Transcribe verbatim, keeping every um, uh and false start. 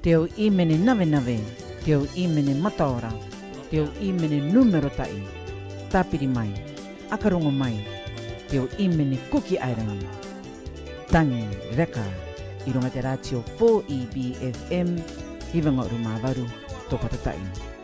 Teo imene nave nave, teo imene mataora, teo imene numero tai, tapiri mai, akarongo mai, teo imene kuki airangi. Tangi reka, irunga te ratio four E B F M, hiwanga rumavaru, topatatai.